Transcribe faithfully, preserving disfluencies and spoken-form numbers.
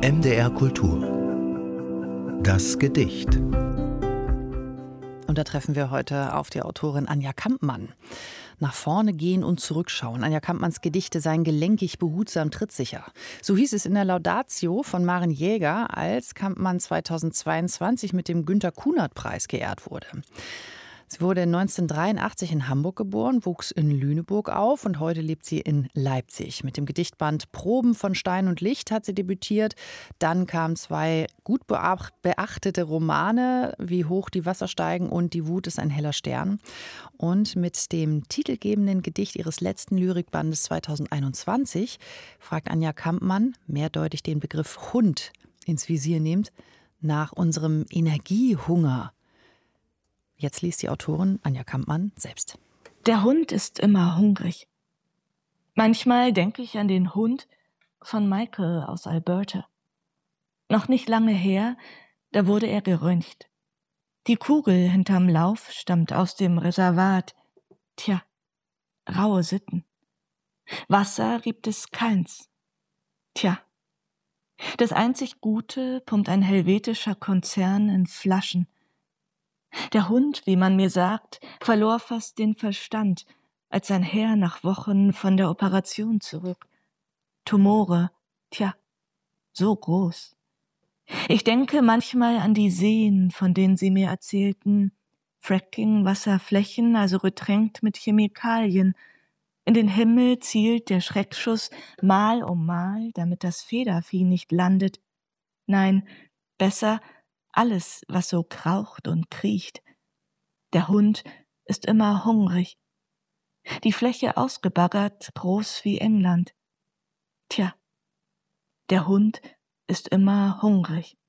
M D R Kultur. Das Gedicht. Und da treffen wir heute auf die Autorin Anja Kampmann. Nach vorne gehen und zurückschauen. Anja Kampmanns Gedichte seien gelenkig, behutsam, trittsicher. So hieß es in der Laudatio von Maren Jäger, als Kampmann zweitausendzweiundzwanzig mit dem Günter-Kunert-Preis geehrt wurde. Sie wurde neunzehnhundertdreiundachtzig in Hamburg geboren, wuchs in Lüneburg auf und heute lebt sie in Leipzig. Mit dem Gedichtband Proben von Stein und Licht hat sie debütiert. Dann kamen zwei gut beachtete Romane wie Hoch die Wasser steigen und Die Wut ist ein heller Stern. Und mit dem titelgebenden Gedicht ihres letzten Lyrikbandes zweitausendeinundzwanzig fragt Anja Kampmann, mehrdeutig den Begriff Hund ins Visier nehmend, nach unserem Energiehunger. Jetzt liest die Autorin Anja Kampmann selbst. Der Hund ist immer hungrig. Manchmal denke ich an den Hund von Michael aus Alberta. Noch nicht lange her, da wurde er geröntgt. Die Kugel hinterm Lauf stammt aus dem Reservat. Tja, raue Sitten. Wasser gibt es keins. Tja, das einzig Gute pumpt ein helvetischer Konzern in Flaschen. Der Hund, wie man mir sagt, verlor fast den Verstand, als sein Herr nach Wochen von der Operation zurück. Tumore, tja, so groß. Ich denke manchmal an die Seen, von denen sie mir erzählten. Fracking, Wasserflächen, also getränkt mit Chemikalien. In den Himmel zielt der Schreckschuss Mal um Mal, damit das Federvieh nicht landet. Nein, besser alles, was so kraucht und kriecht. Der Hund ist immer hungrig. Die Fläche ausgebaggert, groß wie England. Tja, der Hund ist immer hungrig.